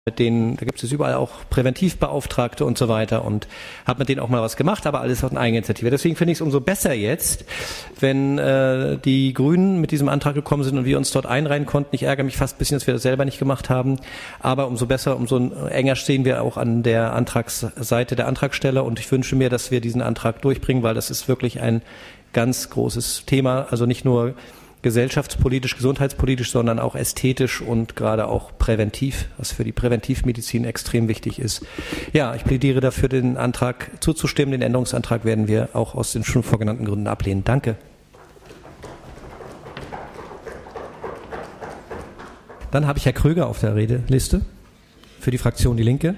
mit denen, da gibt es überall auch Präventivbeauftragte und so weiter und habe mit denen auch mal was gemacht, aber alles aus Eigeninitiative. Deswegen finde ich es umso besser jetzt, wenn die Grünen mit diesem Antrag gekommen sind und wir uns dort einreihen konnten. Ich ärgere mich fast ein bisschen, dass wir das selber nicht gemacht haben, aber umso besser, umso enger stehen wir auch an der Antragsseite der Antragsteller und ich wünsche mir, dass wir diesen Antrag durchbringen, weil das ist wirklich ein ganz großes Thema, also nicht nur gesellschaftspolitisch, gesundheitspolitisch, sondern auch ästhetisch und gerade auch präventiv, was für die Präventivmedizin extrem wichtig ist. Ja, ich plädiere dafür, den Antrag zuzustimmen. Den Änderungsantrag werden wir auch aus den schon vorgenannten Gründen ablehnen. Danke. Dann habe ich Herr Kröger auf der Redeliste für die Fraktion Die Linke.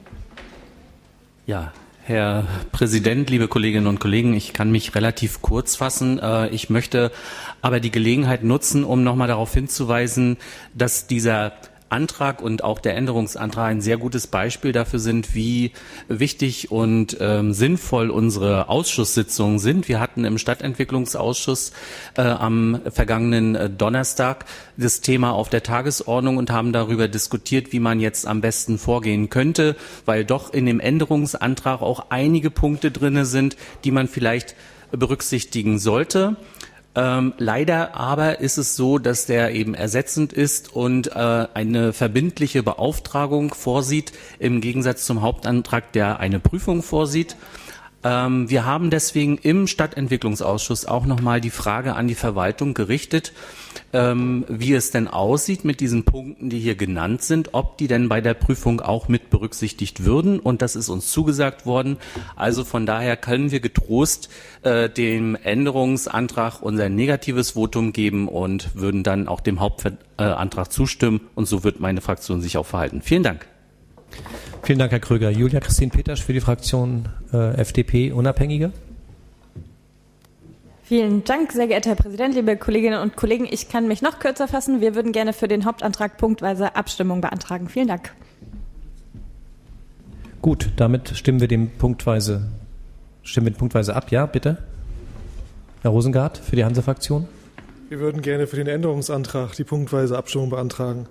Ja, Herr Präsident, liebe Kolleginnen und Kollegen, ich kann mich relativ kurz fassen. Ich möchte aber die Gelegenheit nutzen, um nochmal darauf hinzuweisen, dass dieser Antrag und auch der Änderungsantrag ein sehr gutes Beispiel dafür sind, wie wichtig und sinnvoll unsere Ausschusssitzungen sind. Wir hatten im Stadtentwicklungsausschuss am vergangenen Donnerstag das Thema auf der Tagesordnung und haben darüber diskutiert, wie man jetzt am besten vorgehen könnte, weil doch in dem Änderungsantrag auch einige Punkte drin sind, die man vielleicht berücksichtigen sollte. Leider aber ist es so, dass der eben ersetzend ist und eine verbindliche Beauftragung vorsieht, im Gegensatz zum Hauptantrag, der eine Prüfung vorsieht. Wir haben deswegen im Stadtentwicklungsausschuss auch nochmal die Frage an die Verwaltung gerichtet, wie es denn aussieht mit diesen Punkten, die hier genannt sind, ob die denn bei der Prüfung auch mit berücksichtigt würden. Und das ist uns zugesagt worden. Also von daher können wir getrost dem Änderungsantrag unser negatives Votum geben und würden dann auch dem Hauptantrag zustimmen. Und so wird meine Fraktion sich auch verhalten. Vielen Dank. Vielen Dank, Herr Kröger. Julia Christine Peters für die Fraktion FDP Unabhängige. Vielen Dank, sehr geehrter Herr Präsident, liebe Kolleginnen und Kollegen. Ich kann mich noch kürzer fassen. Wir würden gerne für den Hauptantrag punktweise Abstimmung beantragen. Vielen Dank. Gut, damit stimmen wir punktweise ab. Ja, bitte. Herr Rosengart für die Hanse-Fraktion. Wir würden gerne für den Änderungsantrag die punktweise Abstimmung beantragen.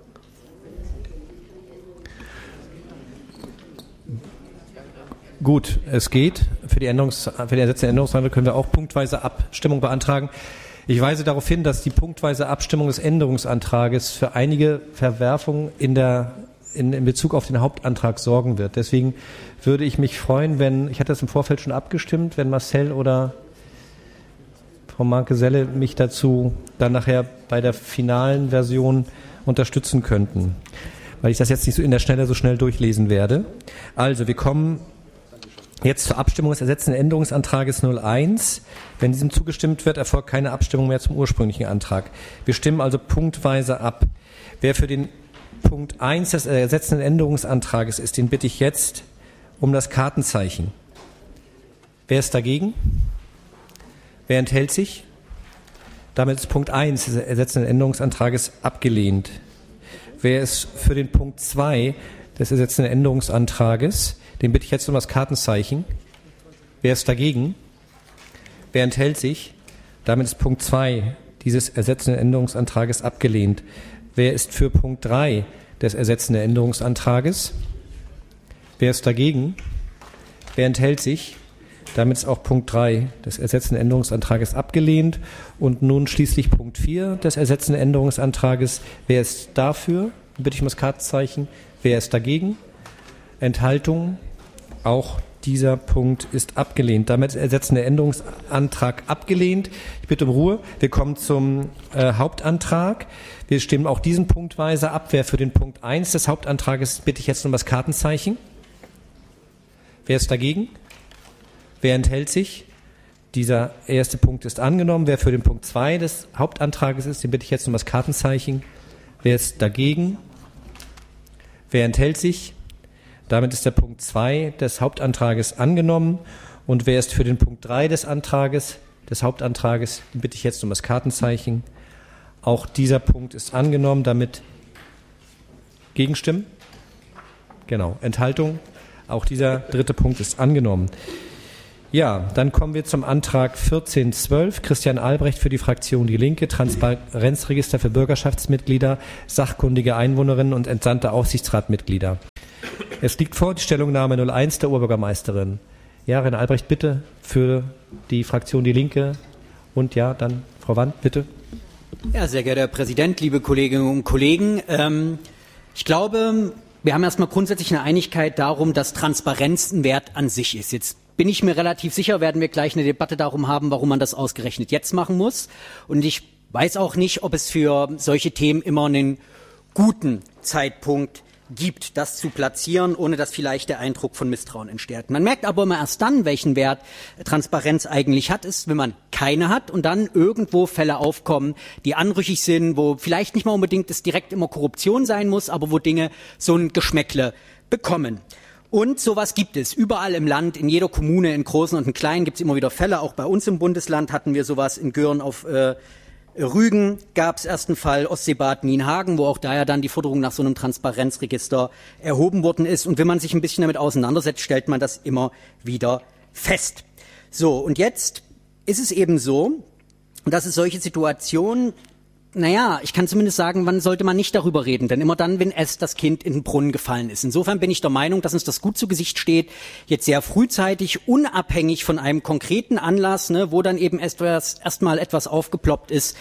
Gut, es geht. Für die ersetzten Änderungsanträge können wir auch punktweise Abstimmung beantragen. Ich weise darauf hin, dass die punktweise Abstimmung des Änderungsantrages für einige Verwerfungen in Bezug auf den Hauptantrag sorgen wird. Deswegen würde ich mich freuen, ich hatte das im Vorfeld schon abgestimmt, wenn Marcel oder Frau Mark-Geselle mich dazu dann nachher bei der finalen Version unterstützen könnten, weil ich das jetzt nicht so in der Schnelle so schnell durchlesen werde. Also, wir kommen jetzt zur Abstimmung des ersetzenden Änderungsantrages 01. Wenn diesem zugestimmt wird, erfolgt keine Abstimmung mehr zum ursprünglichen Antrag. Wir stimmen also punktweise ab. Wer für den Punkt 1 des ersetzenden Änderungsantrages ist, den bitte ich jetzt um das Kartenzeichen. Wer ist dagegen? Wer enthält sich? Damit ist Punkt 1 des ersetzenden Änderungsantrages abgelehnt. Wer ist für den Punkt 2 des ersetzenden Änderungsantrages? Den bitte ich jetzt um das Kartenzeichen. Wer ist dagegen? Wer enthält sich? Damit ist Punkt 2 dieses ersetzenden Änderungsantrages abgelehnt. Wer ist für Punkt 3 des ersetzenden Änderungsantrages? Wer ist dagegen? Wer enthält sich? Damit ist auch Punkt 3 des ersetzenden Änderungsantrages abgelehnt. Und nun schließlich Punkt 4 des ersetzenden Änderungsantrages. Wer ist dafür? Dann bitte ich um das Kartenzeichen. Wer ist dagegen? Enthaltung? Auch dieser Punkt ist abgelehnt. Damit ist der ersetzende Änderungsantrag abgelehnt. Ich bitte um Ruhe. Wir kommen zum Hauptantrag. Wir stimmen auch diesen punktweise ab. Wer für den Punkt 1 des Hauptantrages, bitte ich jetzt um das Kartenzeichen. Wer ist dagegen? Wer enthält sich? Dieser erste Punkt ist angenommen. Wer für den Punkt 2 des Hauptantrages ist, den bitte ich jetzt um das Kartenzeichen. Wer ist dagegen? Wer enthält sich? Damit ist der Punkt 2 des Hauptantrages angenommen. Und wer ist für den Punkt 3 des Hauptantrages, den bitte ich jetzt um das Kartenzeichen. Auch dieser Punkt ist angenommen. Damit Gegenstimmen? Genau. Enthaltung? Auch dieser dritte Punkt ist angenommen. Ja, dann kommen wir zum Antrag 1412. Christian Albrecht für die Fraktion Die Linke. Transparenzregister für Bürgerschaftsmitglieder, sachkundige Einwohnerinnen und entsandte Aufsichtsratmitglieder. Es liegt vor die Stellungnahme 01 der Oberbürgermeisterin. Ja, Rainer Albrecht, bitte für die Fraktion Die Linke. Und ja, dann Frau Wandt, bitte. Ja, sehr geehrter Herr Präsident, liebe Kolleginnen und Kollegen. Ich glaube, wir haben erstmal grundsätzlich eine Einigkeit darum, dass Transparenz ein Wert an sich ist. Jetzt bin ich mir relativ sicher, werden wir gleich eine Debatte darum haben, warum man das ausgerechnet jetzt machen muss. Und ich weiß auch nicht, ob es für solche Themen immer einen guten Zeitpunkt gibt, das zu platzieren, ohne dass vielleicht der Eindruck von Misstrauen entsteht. Man merkt aber immer erst dann, welchen Wert Transparenz eigentlich hat, ist, wenn man keine hat und dann irgendwo Fälle aufkommen, die anrüchig sind, wo vielleicht nicht mal unbedingt es direkt immer Korruption sein muss, aber wo Dinge so ein Geschmäckle bekommen. Und sowas gibt es überall im Land, in jeder Kommune, in Großen und in Kleinen gibt es immer wieder Fälle. Auch bei uns im Bundesland hatten wir sowas in Göhren auf Rügen gab es erst einen Fall, Ostseebad Nienhagen, wo auch da ja dann die Forderung nach so einem Transparenzregister erhoben worden ist. Und wenn man sich ein bisschen damit auseinandersetzt, stellt man das immer wieder fest. So, und jetzt ist es eben so, dass es solche Situationen, ich kann zumindest sagen, wann sollte man nicht darüber reden, denn immer dann, wenn das Kind in den Brunnen gefallen ist. Insofern bin ich der Meinung, dass uns das gut zu Gesicht steht, jetzt sehr frühzeitig, unabhängig von einem konkreten Anlass, wo dann eben erstmal etwas aufgeploppt ist,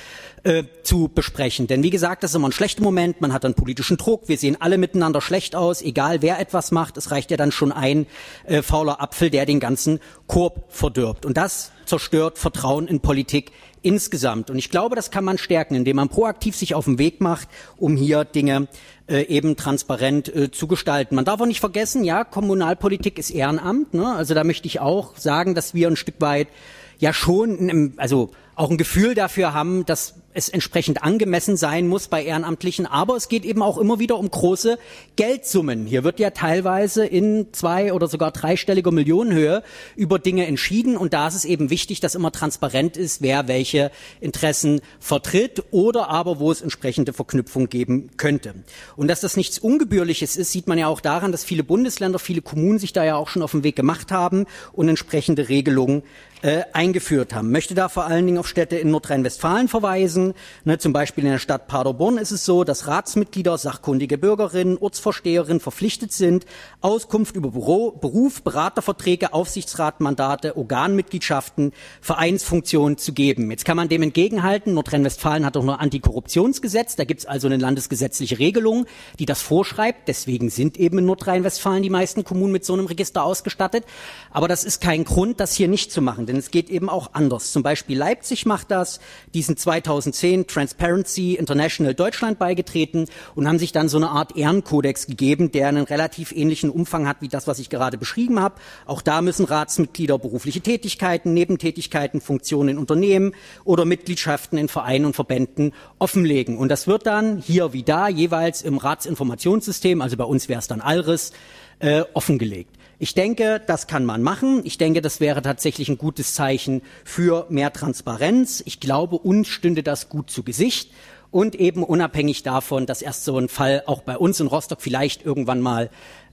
zu besprechen. Denn wie gesagt, das ist immer ein schlechter Moment, man hat dann politischen Druck, wir sehen alle miteinander schlecht aus, egal wer etwas macht, es reicht ja dann schon ein fauler Apfel, der den ganzen Korb verdirbt. Und das zerstört Vertrauen in Politik insgesamt. Und ich glaube, das kann man stärken, indem man proaktiv sich auf den Weg macht, um hier Dinge eben transparent zu gestalten. Man darf auch nicht vergessen, ja, Kommunalpolitik ist Ehrenamt, Also da möchte ich auch sagen, dass wir ein Stück weit ja schon, auch ein Gefühl dafür haben, dass es entsprechend angemessen sein muss bei Ehrenamtlichen, aber es geht eben auch immer wieder um große Geldsummen. Hier wird ja teilweise in 2- oder sogar 3-stelliger Millionenhöhe über Dinge entschieden und da ist es eben wichtig, dass immer transparent ist, wer welche Interessen vertritt oder aber wo es entsprechende Verknüpfung geben könnte. Und dass das nichts Ungebührliches ist, sieht man ja auch daran, dass viele Bundesländer, viele Kommunen sich da ja auch schon auf den Weg gemacht haben und entsprechende Regelungen eingeführt haben. Möchte da vor allen Dingen auf Städte in Nordrhein-Westfalen verweisen. Zum Beispiel in der Stadt Paderborn ist es so, dass Ratsmitglieder, sachkundige Bürgerinnen, Ortsvorsteherinnen verpflichtet sind, Auskunft über Beruf, Beraterverträge, Aufsichtsratmandate, Organmitgliedschaften, Vereinsfunktionen zu geben. Jetzt kann man dem entgegenhalten, Nordrhein-Westfalen hat auch noch ein Antikorruptionsgesetz, da gibt es also eine landesgesetzliche Regelung, die das vorschreibt. Deswegen sind eben in Nordrhein-Westfalen die meisten Kommunen mit so einem Register ausgestattet. Aber das ist kein Grund, das hier nicht zu machen. Denn es geht eben auch anders. Zum Beispiel Leipzig macht das, die sind 2010 Transparency International Deutschland beigetreten und haben sich dann so eine Art Ehrenkodex gegeben, der einen relativ ähnlichen Umfang hat wie das, was ich gerade beschrieben habe. Auch da müssen Ratsmitglieder berufliche Tätigkeiten, Nebentätigkeiten, Funktionen in Unternehmen oder Mitgliedschaften in Vereinen und Verbänden offenlegen. Und das wird dann hier wie da jeweils im Ratsinformationssystem, also bei uns wäre es dann ALRIS, offengelegt. Ich denke, das kann man machen. Ich denke, das wäre tatsächlich ein gutes Zeichen für mehr Transparenz. Ich glaube, uns stünde das gut zu Gesicht. Und eben unabhängig davon, dass erst so ein Fall auch bei uns in Rostock vielleicht irgendwann mal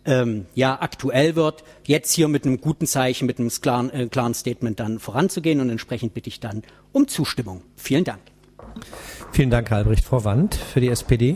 aktuell wird, jetzt hier mit einem guten Zeichen, mit einem klaren Statement dann voranzugehen. Und entsprechend bitte ich dann um Zustimmung. Vielen Dank. Vielen Dank, Herr Albrecht. Frau Wandt für die SPD.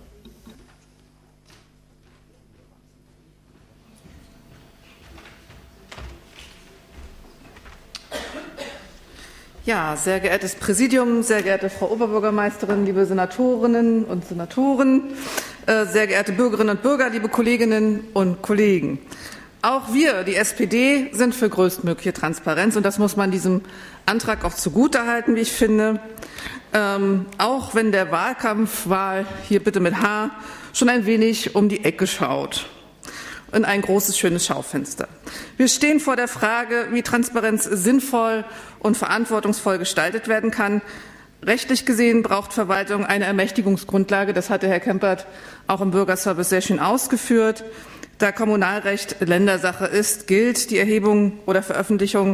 Ja, sehr geehrtes Präsidium, sehr geehrte Frau Oberbürgermeisterin, liebe Senatorinnen und Senatoren, sehr geehrte Bürgerinnen und Bürger, liebe Kolleginnen und Kollegen. Auch wir, die SPD, sind für größtmögliche Transparenz und das muss man diesem Antrag auch zugutehalten, wie ich finde. Auch wenn der Wahlkampfwahl, hier bitte mit H, schon ein wenig um die Ecke schaut. In ein großes, schönes Schaufenster. Wir stehen vor der Frage, wie Transparenz sinnvoll und verantwortungsvoll gestaltet werden kann. Rechtlich gesehen braucht Verwaltung eine Ermächtigungsgrundlage. Das hatte Herr Kempert auch im Bürgerservice sehr schön ausgeführt. Da Kommunalrecht Ländersache ist, gilt die Erhebung oder Veröffentlichung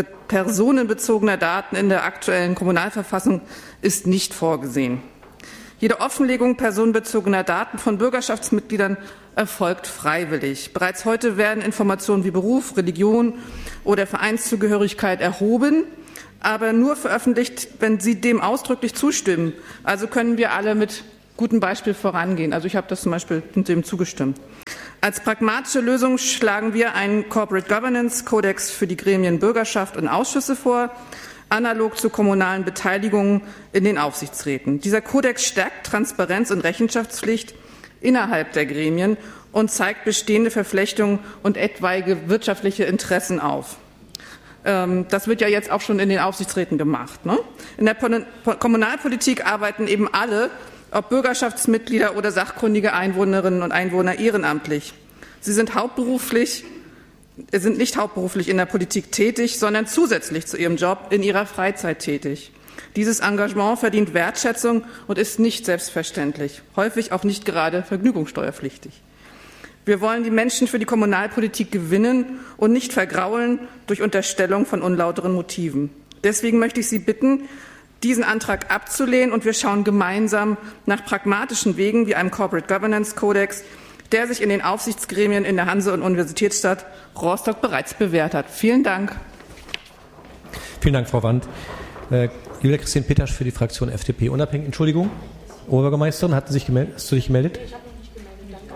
personenbezogener Daten in der aktuellen Kommunalverfassung ist nicht vorgesehen. Jede Offenlegung personenbezogener Daten von Bürgerschaftsmitgliedern erfolgt freiwillig. Bereits heute werden Informationen wie Beruf, Religion oder Vereinszugehörigkeit erhoben, aber nur veröffentlicht, wenn Sie dem ausdrücklich zustimmen. Also können wir alle mit gutem Beispiel vorangehen. Also ich habe das zum Beispiel dem zugestimmt. Als pragmatische Lösung schlagen wir einen Corporate Governance Kodex für die Gremien Bürgerschaft und Ausschüsse vor, analog zu kommunalen Beteiligungen in den Aufsichtsräten. Dieser Kodex stärkt Transparenz und Rechenschaftspflicht innerhalb der Gremien und zeigt bestehende Verflechtungen und etwaige wirtschaftliche Interessen auf. Das wird ja jetzt auch schon in den Aufsichtsräten gemacht. Ne? In der Kommunalpolitik arbeiten eben alle, ob Bürgerschaftsmitglieder oder sachkundige Einwohnerinnen und Einwohner, ehrenamtlich. Sie sind nicht hauptberuflich in der Politik tätig, sondern zusätzlich zu ihrem Job in ihrer Freizeit tätig. Dieses Engagement verdient Wertschätzung und ist nicht selbstverständlich, häufig auch nicht gerade vergnügungssteuerpflichtig. Wir wollen die Menschen für die Kommunalpolitik gewinnen und nicht vergraulen durch Unterstellung von unlauteren Motiven. Deswegen möchte ich Sie bitten, diesen Antrag abzulehnen, und wir schauen gemeinsam nach pragmatischen Wegen wie einem Corporate Governance Kodex, der sich in den Aufsichtsgremien in der Hanse- und Universitätsstadt Rostock bereits bewährt hat. Vielen Dank. Vielen Dank, Frau Wandt. Julia Christine Peters für die Fraktion FDP unabhängig. Entschuldigung, Oberbürgermeisterin, hast du dich gemeldet? Ich habe mich nicht gemeldet, danke.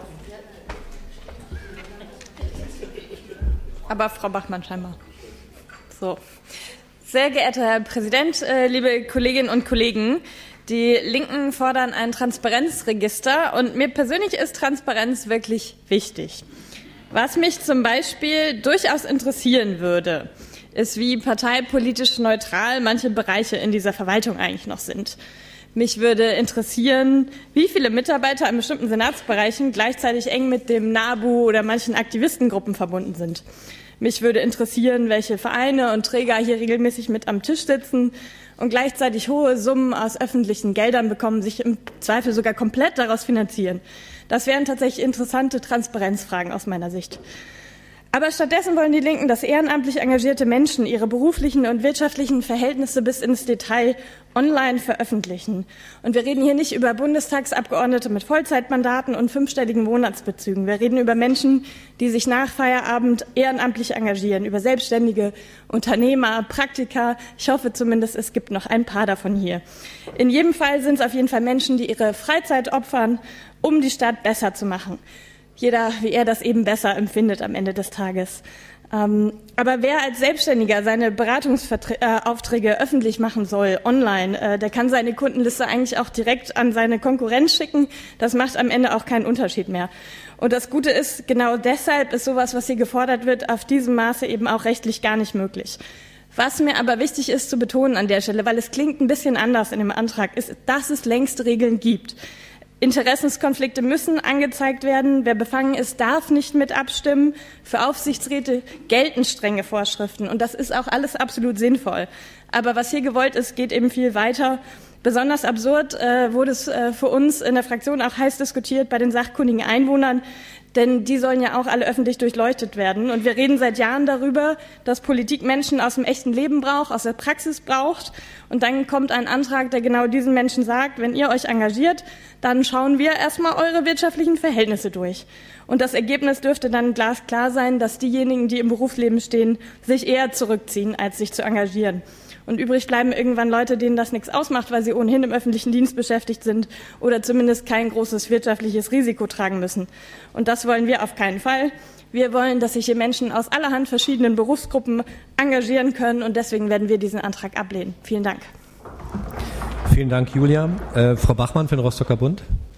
Aber Frau Bachmann scheinbar. So. Sehr geehrter Herr Präsident, liebe Kolleginnen und Kollegen, die Linken fordern ein Transparenzregister, und mir persönlich ist Transparenz wirklich wichtig. Was mich zum Beispiel durchaus interessieren würde, ist, wie parteipolitisch neutral manche Bereiche in dieser Verwaltung eigentlich noch sind. Mich würde interessieren, wie viele Mitarbeiter in bestimmten Senatsbereichen gleichzeitig eng mit dem NABU oder manchen Aktivistengruppen verbunden sind. Mich würde interessieren, welche Vereine und Träger hier regelmäßig mit am Tisch sitzen und gleichzeitig hohe Summen aus öffentlichen Geldern bekommen, sich im Zweifel sogar komplett daraus finanzieren. Das wären tatsächlich interessante Transparenzfragen aus meiner Sicht. Aber stattdessen wollen die Linken, dass ehrenamtlich engagierte Menschen ihre beruflichen und wirtschaftlichen Verhältnisse bis ins Detail online veröffentlichen. Und wir reden hier nicht über Bundestagsabgeordnete mit Vollzeitmandaten und 5-stelligen Monatsbezügen. Wir reden über Menschen, die sich nach Feierabend ehrenamtlich engagieren, über Selbstständige, Unternehmer, Praktiker. Ich hoffe zumindest, es gibt noch ein paar davon hier. In jedem Fall sind es auf jeden Fall Menschen, die ihre Freizeit opfern, um die Stadt besser zu machen. Jeder, wie er das eben besser empfindet am Ende des Tages. Aber wer als Selbstständiger seine Beratungsaufträge öffentlich machen soll, online, der kann seine Kundenliste eigentlich auch direkt an seine Konkurrenz schicken. Das macht am Ende auch keinen Unterschied mehr. Und das Gute ist, genau deshalb ist sowas, was hier gefordert wird, auf diesem Maße eben auch rechtlich gar nicht möglich. Was mir aber wichtig ist zu betonen an der Stelle, weil es klingt ein bisschen anders in dem Antrag, ist, dass es längst Regeln gibt. Interessenskonflikte müssen angezeigt werden. Wer befangen ist, darf nicht mit abstimmen. Für Aufsichtsräte gelten strenge Vorschriften. Und das ist auch alles absolut sinnvoll. Aber was hier gewollt ist, geht eben viel weiter. Besonders absurd wurde es für uns in der Fraktion auch heiß diskutiert bei den sachkundigen Einwohnern. Denn die sollen ja auch alle öffentlich durchleuchtet werden. Und wir reden seit Jahren darüber, dass Politik Menschen aus dem echten Leben braucht, aus der Praxis braucht. Und dann kommt ein Antrag, der genau diesen Menschen sagt, wenn ihr euch engagiert, dann schauen wir erstmal eure wirtschaftlichen Verhältnisse durch. Und das Ergebnis dürfte dann glasklar sein, dass diejenigen, die im Berufsleben stehen, sich eher zurückziehen, als sich zu engagieren. Und übrig bleiben irgendwann Leute, denen das nichts ausmacht, weil sie ohnehin im öffentlichen Dienst beschäftigt sind oder zumindest kein großes wirtschaftliches Risiko tragen müssen. Und das wollen wir auf keinen Fall. Wir wollen, dass sich hier Menschen aus allerhand verschiedenen Berufsgruppen engagieren können, und deswegen werden wir diesen Antrag ablehnen. Vielen Dank. Vielen Dank, Julia. Frau Bachmann für den Rostocker Bund.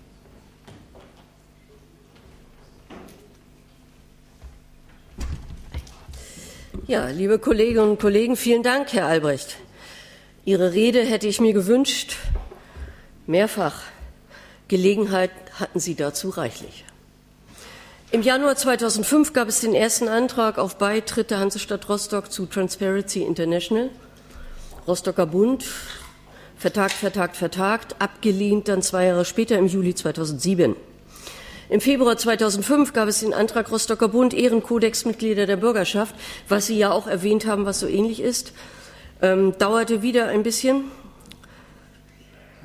Ja, liebe Kolleginnen und Kollegen, vielen Dank, Herr Albrecht. Ihre Rede hätte ich mir gewünscht. Mehrfach. Gelegenheit hatten Sie dazu reichlich. Im Januar 2005 gab es den ersten Antrag auf Beitritt der Hansestadt Rostock zu Transparency International. Rostocker Bund, vertagt, abgelehnt dann 2 Jahre später im Juli 2007. Im Februar 2005 gab es den Antrag Rostocker Bund, Ehrenkodex-Mitglieder der Bürgerschaft, was Sie ja auch erwähnt haben, was so ähnlich ist. Dauerte wieder ein bisschen.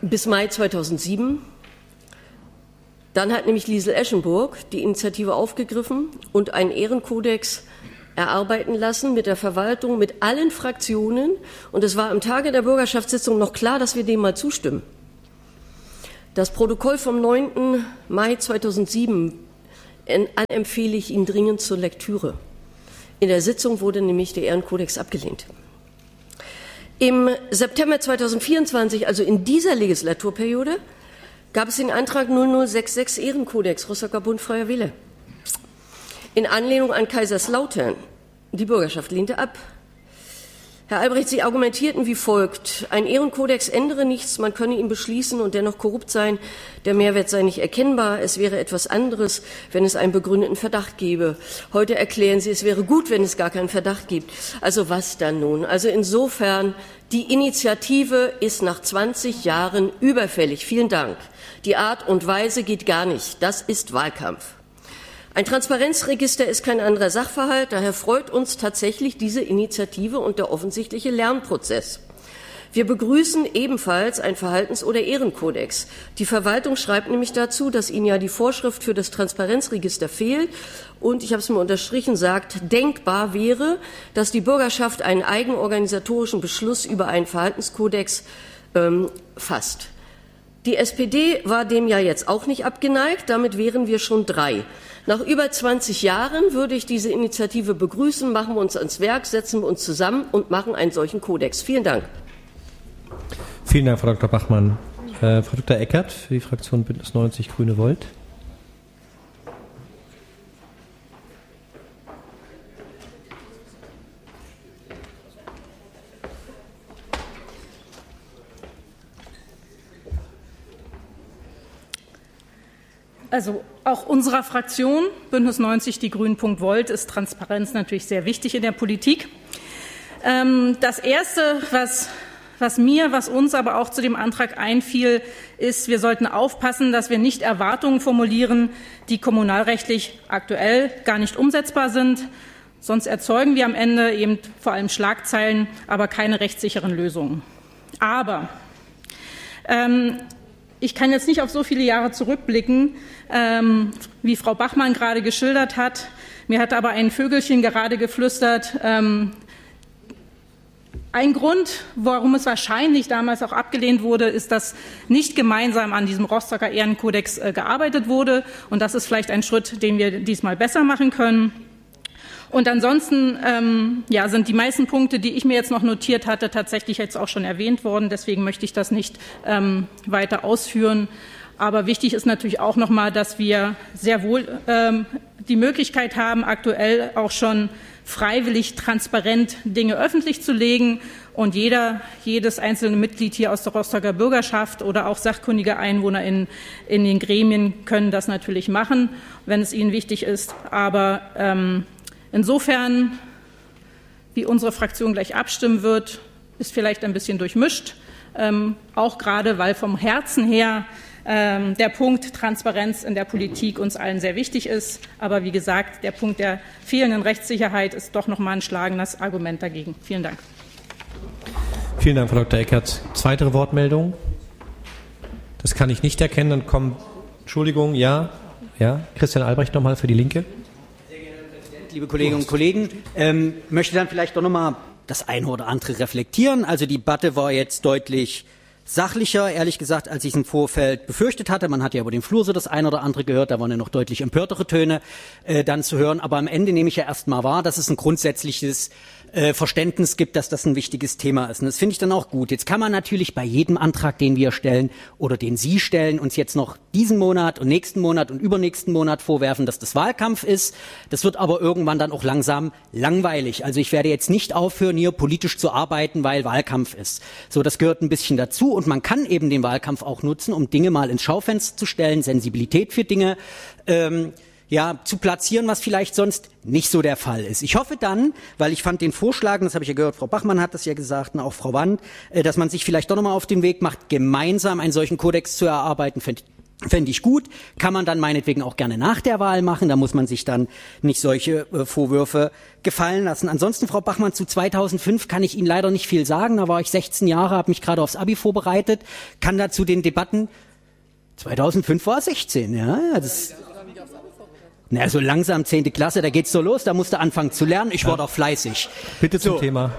bis Mai 2007. Dann hat nämlich Liesel Eschenburg die Initiative aufgegriffen und einen Ehrenkodex erarbeiten lassen mit der Verwaltung, mit allen Fraktionen. Und es war am Tage der Bürgerschaftssitzung noch klar, dass wir dem mal zustimmen. Das Protokoll vom 9. Mai 2007 empfehle ich Ihnen dringend zur Lektüre. In der Sitzung wurde nämlich der Ehrenkodex abgelehnt. Im September 2024, also in dieser Legislaturperiode, gab es den Antrag 0066 Ehrenkodex Rostocker Bund Freier Wähler. In Anlehnung an Kaiserslautern. Die Bürgerschaft lehnte ab. Herr Albrecht, Sie argumentierten wie folgt. Ein Ehrenkodex ändere nichts, man könne ihn beschließen und dennoch korrupt sein. Der Mehrwert sei nicht erkennbar. Es wäre etwas anderes, wenn es einen begründeten Verdacht gäbe. Heute erklären Sie, es wäre gut, wenn es gar keinen Verdacht gibt. Also was dann nun? Also insofern, die Initiative ist nach 20 Jahren überfällig. Vielen Dank. Die Art und Weise geht gar nicht. Das ist Wahlkampf. Ein Transparenzregister ist kein anderer Sachverhalt, daher freut uns tatsächlich diese Initiative und der offensichtliche Lernprozess. Wir begrüßen ebenfalls ein Verhaltens- oder Ehrenkodex. Die Verwaltung schreibt nämlich dazu, dass Ihnen ja die Vorschrift für das Transparenzregister fehlt und, ich habe es mal unterstrichen, sagt, denkbar wäre, dass die Bürgerschaft einen eigenorganisatorischen Beschluss über einen Verhaltenskodex fasst. Die SPD war dem ja jetzt auch nicht abgeneigt, damit wären wir schon 3. Nach über 20 Jahren würde ich diese Initiative begrüßen, machen wir uns ans Werk, setzen wir uns zusammen und machen einen solchen Kodex. Vielen Dank. Vielen Dank, Frau Dr. Bachmann. Frau Dr. Eckert für die Fraktion Bündnis 90 Grüne Volt. Also auch unserer Fraktion Bündnis 90 Die Grünen Volt ist Transparenz natürlich sehr wichtig in der Politik. Das Erste, was uns aber auch zu dem Antrag einfiel, ist, wir sollten aufpassen, dass wir nicht Erwartungen formulieren, die kommunalrechtlich aktuell gar nicht umsetzbar sind. Sonst erzeugen wir am Ende eben vor allem Schlagzeilen, aber keine rechtssicheren Lösungen. Aber ich kann jetzt nicht auf so viele Jahre zurückblicken, wie Frau Bachmann gerade geschildert hat. Mir hat aber ein Vögelchen gerade geflüstert. Ein Grund, warum es wahrscheinlich damals auch abgelehnt wurde, ist, dass nicht gemeinsam an diesem Rostocker Ehrenkodex gearbeitet wurde. Und das ist vielleicht ein Schritt, den wir diesmal besser machen können. Und ansonsten sind die meisten Punkte, die ich mir jetzt noch notiert hatte, tatsächlich jetzt auch schon erwähnt worden. Deswegen möchte ich das nicht weiter ausführen. Aber wichtig ist natürlich auch noch mal, dass wir sehr wohl die Möglichkeit haben, aktuell auch schon freiwillig transparent Dinge öffentlich zu legen. Und jedes einzelne Mitglied hier aus der Rostocker Bürgerschaft oder auch sachkundige Einwohner in den Gremien können das natürlich machen, wenn es ihnen wichtig ist. Aber insofern, wie unsere Fraktion gleich abstimmen wird, ist vielleicht ein bisschen durchmischt, auch gerade, weil vom Herzen her der Punkt Transparenz in der Politik uns allen sehr wichtig ist. Aber wie gesagt, der Punkt der fehlenden Rechtssicherheit ist doch noch mal ein schlagendes Argument dagegen. Vielen Dank. Vielen Dank, Frau Dr. Eckert. Weitere Wortmeldung? Das kann ich nicht erkennen. Dann kommen, Entschuldigung, ja, Christian Albrecht nochmal für die Linke. Liebe Kolleginnen und Kollegen, möchte dann vielleicht doch noch mal das eine oder andere reflektieren. Also die Debatte war jetzt deutlich sachlicher, ehrlich gesagt, als ich es im Vorfeld befürchtet hatte. Man hat ja über den Flur so das eine oder andere gehört, da waren ja noch deutlich empörtere Töne dann zu hören. Aber am Ende nehme ich ja erstmal wahr, dass es ein grundsätzliches Verständnis gibt, dass das ein wichtiges Thema ist. Und das finde ich dann auch gut. Jetzt kann man natürlich bei jedem Antrag, den wir stellen oder den Sie stellen, uns jetzt noch diesen Monat und nächsten Monat und übernächsten Monat vorwerfen, dass das Wahlkampf ist. Das wird aber irgendwann dann auch langsam langweilig. Also ich werde jetzt nicht aufhören, hier politisch zu arbeiten, weil Wahlkampf ist. So, das gehört ein bisschen dazu. Und man kann eben den Wahlkampf auch nutzen, um Dinge mal ins Schaufenster zu stellen, Sensibilität für Dinge zu platzieren, was vielleicht sonst nicht so der Fall ist. Ich hoffe dann, weil ich fand den Vorschlag, das habe ich ja gehört, Frau Bachmann hat das ja gesagt und auch Frau Wandt, dass man sich vielleicht doch nochmal auf den Weg macht, gemeinsam einen solchen Kodex zu erarbeiten, fände Fände ich gut, kann man dann meinetwegen auch gerne nach der Wahl machen, da muss man sich dann nicht solche Vorwürfe gefallen lassen. Ansonsten, Frau Bachmann, zu 2005 kann ich Ihnen leider nicht viel sagen, da war ich 16 Jahre, habe mich gerade aufs Abi vorbereitet, kann dazu den Debatten, 2005 war 16, ja, das... Na, so langsam 10. Klasse, da geht's so los, da musst du anfangen zu lernen, ich war doch fleißig. Bitte zum Thema.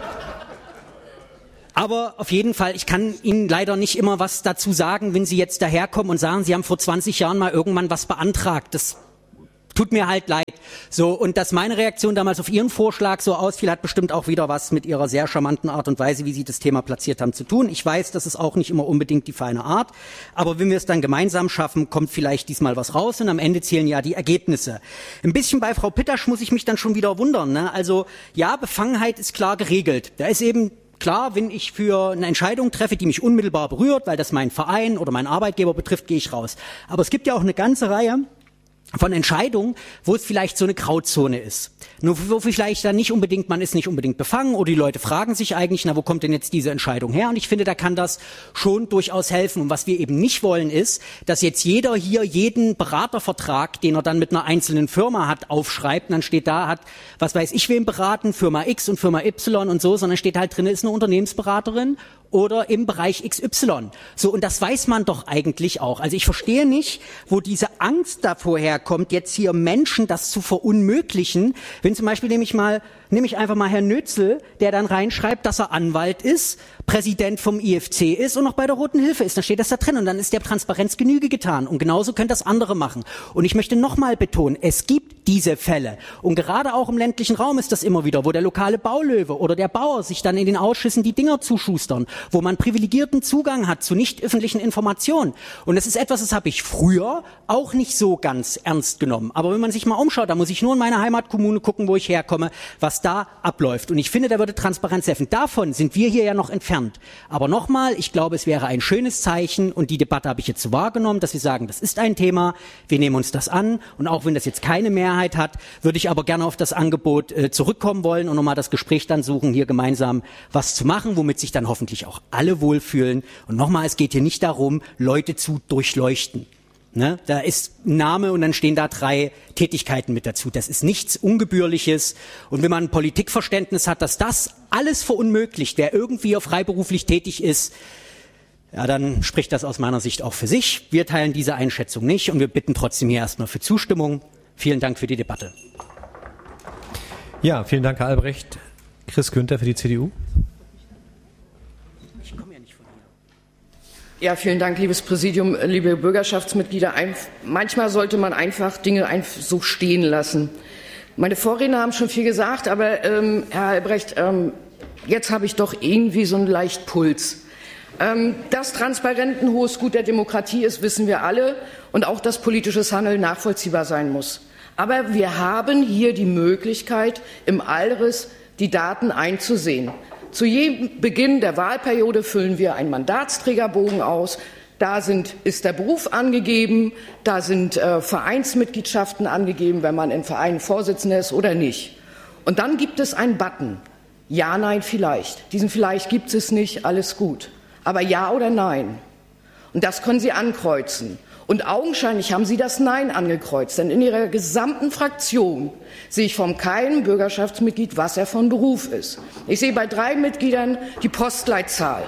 Aber auf jeden Fall, ich kann Ihnen leider nicht immer was dazu sagen, wenn Sie jetzt daherkommen und sagen, Sie haben vor 20 Jahren mal irgendwann was beantragt. Das tut mir halt leid. So, und dass meine Reaktion damals auf Ihren Vorschlag so ausfiel, hat bestimmt auch wieder was mit Ihrer sehr charmanten Art und Weise, wie Sie das Thema platziert haben, zu tun. Ich weiß, das ist auch nicht immer unbedingt die feine Art. Aber wenn wir es dann gemeinsam schaffen, kommt vielleicht diesmal was raus und am Ende zählen ja die Ergebnisse. Ein bisschen bei Frau Pittasch muss ich mich dann schon wieder wundern, ne? Also, ja, Befangenheit ist klar geregelt. Da ist eben klar, wenn ich für eine Entscheidung treffe, die mich unmittelbar berührt, weil das meinen Verein oder meinen Arbeitgeber betrifft, gehe ich raus. Aber es gibt ja auch eine ganze Reihe von Entscheidungen, wo es vielleicht so eine Grauzone ist. Nur wo vielleicht dann nicht unbedingt, man ist nicht unbedingt befangen oder die Leute fragen sich eigentlich, na, wo kommt denn jetzt diese Entscheidung her? Und ich finde, da kann das schon durchaus helfen. Und was wir eben nicht wollen ist, dass jetzt jeder hier jeden Beratervertrag, den er dann mit einer einzelnen Firma hat, aufschreibt. Und dann steht da, hat, was weiß ich wem beraten, Firma X und Firma Y und so, sondern steht halt drin, ist eine Unternehmensberaterin oder im Bereich XY. So, und das weiß man doch eigentlich auch. Also ich verstehe nicht, wo diese Angst davor herkommt, jetzt hier Menschen das zu verunmöglichen. Wenn zum Beispiel nehme ich einfach mal Herrn Nötzel, der dann reinschreibt, dass er Anwalt ist, Präsident vom IFC ist und noch bei der Roten Hilfe ist. Dann steht das da drin und dann ist der Transparenz Genüge getan. Und genauso können das andere machen. Und ich möchte nochmal betonen, es gibt diese Fälle. Und gerade auch im ländlichen Raum ist das immer wieder, wo der lokale Baulöwe oder der Bauer sich dann in den Ausschüssen die Dinger zuschustern, wo man privilegierten Zugang hat zu nicht öffentlichen Informationen. Und das ist etwas, das habe ich früher auch nicht so ganz ernst genommen. Aber wenn man sich mal umschaut, da muss ich nur in meine Heimatkommune gucken, wo ich herkomme, was da abläuft. Und ich finde, da würde Transparenz helfen. Davon sind wir hier ja noch entfernt. Aber nochmal, ich glaube, es wäre ein schönes Zeichen und die Debatte habe ich jetzt so wahrgenommen, dass wir sagen, das ist ein Thema, wir nehmen uns das an und auch wenn das jetzt keine Mehrheit hat, würde ich aber gerne auf das Angebot zurückkommen wollen und nochmal das Gespräch dann suchen, hier gemeinsam was zu machen, womit sich dann hoffentlich auch alle wohlfühlen. Und nochmal, es geht hier nicht darum, Leute zu durchleuchten. Ne? Da ist ein Name und dann stehen da 3 Tätigkeiten mit dazu. Das ist nichts Ungebührliches. Und wenn man ein Politikverständnis hat, dass das alles verunmöglicht, wer irgendwie freiberuflich tätig ist, ja, dann spricht das aus meiner Sicht auch für sich. Wir teilen diese Einschätzung nicht und wir bitten trotzdem hier erstmal für Zustimmung. Vielen Dank für die Debatte. Ja, vielen Dank, Herr Albrecht. Chris Günther für die CDU. Ja, vielen Dank, liebes Präsidium, liebe Bürgerschaftsmitglieder. Manchmal sollte man einfach Dinge so stehen lassen. Meine Vorredner haben schon viel gesagt, aber Herr Albrecht, jetzt habe ich doch irgendwie so einen leicht Puls. Dass Transparenz ein hohes Gut der Demokratie ist, wissen wir alle und auch, dass politisches Handeln nachvollziehbar sein muss. Aber wir haben hier die Möglichkeit, im Allriss die Daten einzusehen. Zu jedem Beginn der Wahlperiode füllen wir einen Mandatsträgerbogen aus. Da ist der Beruf angegeben, da sind Vereinsmitgliedschaften angegeben, wenn man in Vereinen Vorsitzender ist oder nicht. Und dann gibt es einen Button. Ja, nein, vielleicht. Diesen vielleicht gibt es nicht, alles gut. Aber ja oder nein. Und das können Sie ankreuzen. Und augenscheinlich haben Sie das Nein angekreuzt, denn in Ihrer gesamten Fraktion sehe ich von keinem Bürgerschaftsmitglied, was er von Beruf ist. Ich sehe bei 3 Mitgliedern die Postleitzahl.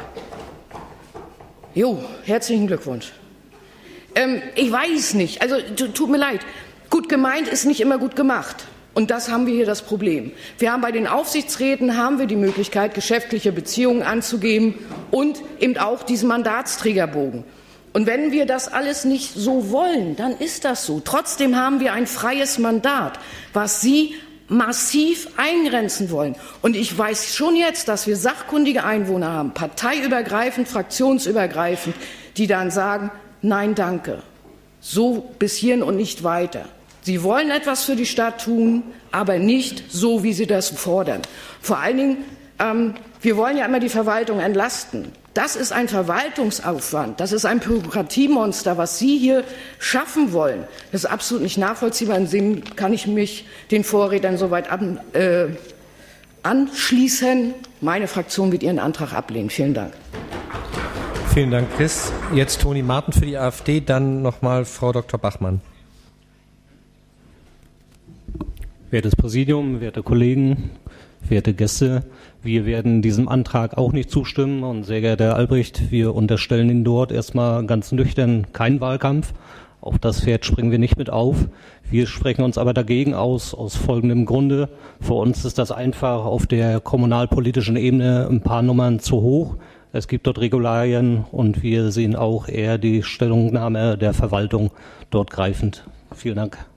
Jo, herzlichen Glückwunsch. Ich weiß nicht, also tut mir leid. Gut gemeint ist nicht immer gut gemacht. Und das haben wir hier das Problem. Wir haben bei den Aufsichtsräten die Möglichkeit, geschäftliche Beziehungen anzugeben und eben auch diesen Mandatsträgerbogen. Und wenn wir das alles nicht so wollen, dann ist das so. Trotzdem haben wir ein freies Mandat, was Sie massiv eingrenzen wollen. Und ich weiß schon jetzt, dass wir sachkundige Einwohner haben, parteiübergreifend, fraktionsübergreifend, die dann sagen, nein, danke. So bis hierhin und nicht weiter. Sie wollen etwas für die Stadt tun, aber nicht so, wie Sie das fordern. Vor allen Dingen, wir wollen ja immer die Verwaltung entlasten. Das ist ein Verwaltungsaufwand, das ist ein Bürokratiemonster, was Sie hier schaffen wollen. Das ist absolut nicht nachvollziehbar. In dem kann ich mich den Vorrednern soweit anschließen. Meine Fraktion wird Ihren Antrag ablehnen. Vielen Dank. Vielen Dank, Chris. Jetzt Toni Marten für die AfD, dann nochmal Frau Dr. Bachmann. Wertes Präsidium, werte Kollegen, werte Gäste, wir werden diesem Antrag auch nicht zustimmen. Und sehr geehrter Herr Albrecht, wir unterstellen Ihnen dort erstmal ganz nüchtern keinen Wahlkampf. Auf das Pferd springen wir nicht mit auf. Wir sprechen uns aber dagegen aus folgendem Grunde. Für uns ist das einfach auf der kommunalpolitischen Ebene ein paar Nummern zu hoch. Es gibt dort Regularien und wir sehen auch eher die Stellungnahme der Verwaltung dort greifend. Vielen Dank.